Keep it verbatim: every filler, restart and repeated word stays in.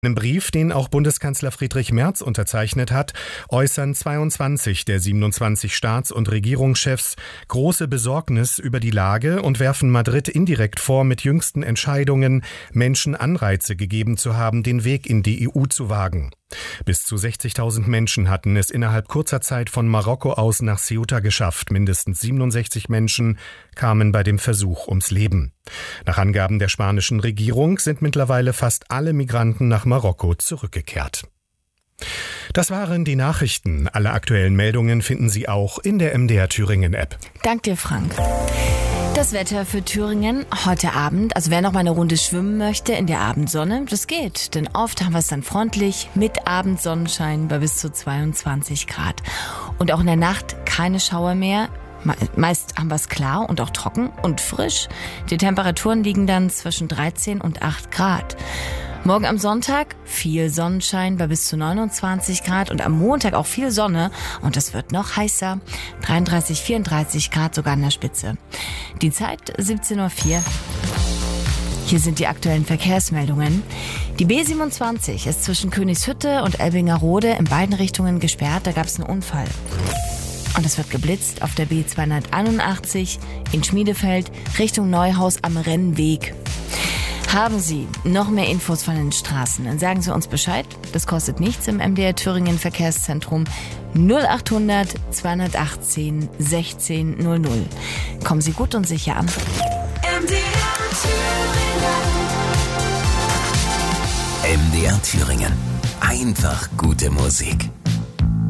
In einem Brief, den auch Bundeskanzler Friedrich Merz unterzeichnet hat, äußern zweiundzwanzig der siebenundzwanzig Staats- und Regierungschefs große Besorgnis über die Lage und werfen Madrid indirekt vor, mit jüngsten Entscheidungen Menschen Anreize gegeben zu haben, den Weg in die E U zu wagen. Bis zu sechzigtausend Menschen hatten es innerhalb kurzer Zeit von Marokko aus nach Ceuta geschafft. Mindestens siebenundsechzig Menschen kamen bei dem Versuch ums Leben. Nach Angaben der spanischen Regierung sind mittlerweile fast alle Migranten nach Marokko zurückgekehrt. Das waren die Nachrichten. Alle aktuellen Meldungen finden Sie auch in der M D R Thüringen App. Dank dir, Frank. Das Wetter für Thüringen heute Abend, also wer noch mal eine Runde schwimmen möchte in der Abendsonne, das geht, denn oft haben wir es dann freundlich mit Abendsonnenschein bei bis zu zweiundzwanzig Grad. Und auch in der Nacht keine Schauer mehr. Meist haben wir es klar und auch trocken und frisch. Die Temperaturen liegen dann zwischen dreizehn und acht Grad. Morgen am Sonntag viel Sonnenschein bei bis zu neunundzwanzig Grad und am Montag auch viel Sonne und es wird noch heißer. dreiunddreißig, vierunddreißig Grad sogar an der Spitze. Die Zeit siebzehn Uhr vier. Hier sind die aktuellen Verkehrsmeldungen. Die B siebenundzwanzig ist zwischen Königshütte und Elbingerode in beiden Richtungen gesperrt. Da gab es einen Unfall. Und es wird geblitzt auf der B zweihunderteinundachtzig in Schmiedefeld Richtung Neuhaus am Rennweg. Haben Sie noch mehr Infos von den Straßen, dann sagen Sie uns Bescheid. Das kostet nichts im M D R Thüringen Verkehrszentrum null achthundert zweihundertachtzehn sechzehn null null. Kommen Sie gut und sicher an. M D R Thüringen. M D R Thüringen. Einfach gute Musik.